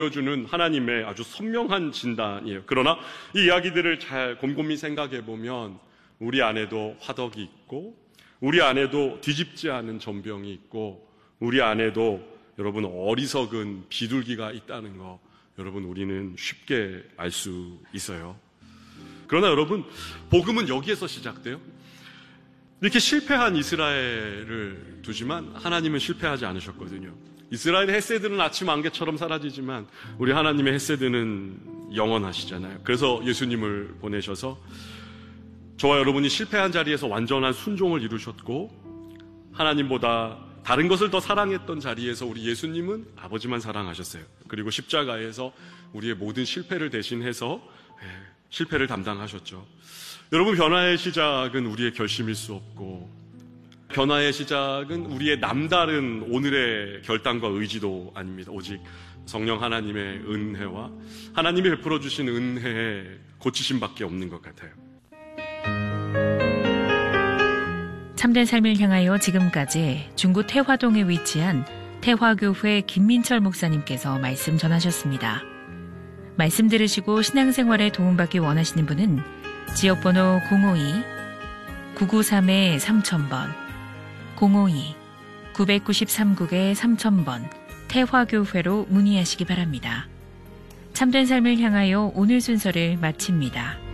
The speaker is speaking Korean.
보여주는 하나님의 아주 선명한 진단이에요. 그러나 이 이야기들을 잘 곰곰이 생각해 보면 우리 안에도 화덕이 있고 우리 안에도 뒤집지 않은 전병이 있고 우리 안에도 여러분 어리석은 비둘기가 있다는 거 여러분 우리는 쉽게 알 수 있어요. 그러나 여러분 복음은 여기에서 시작돼요. 이렇게 실패한 이스라엘을 두지만 하나님은 실패하지 않으셨거든요. 이스라엘의 헤세드는 아침 안개처럼 사라지지만 우리 하나님의 헤세드는 영원하시잖아요. 그래서 예수님을 보내셔서 저와 여러분이 실패한 자리에서 완전한 순종을 이루셨고 하나님보다 다른 것을 더 사랑했던 자리에서 우리 예수님은 아버지만 사랑하셨어요. 그리고 십자가에서 우리의 모든 실패를 대신해서 실패를 담당하셨죠. 여러분 변화의 시작은 우리의 결심일 수 없고 변화의 시작은 우리의 남다른 오늘의 결단과 의지도 아닙니다. 오직 성령 하나님의 은혜와 하나님이 베풀어 주신 은혜에 고치심밖에 없는 것 같아요. 참된 삶을 향하여 지금까지 중구 태화동에 위치한 태화교회 김민철 목사님께서 말씀 전하셨습니다. 말씀 들으시고 신앙생활에 도움받기 원하시는 분은 지역번호 052-993-3000번 052-993국의 3000번 태화교회로 문의하시기 바랍니다. 참된 삶을 향하여 오늘 순서를 마칩니다.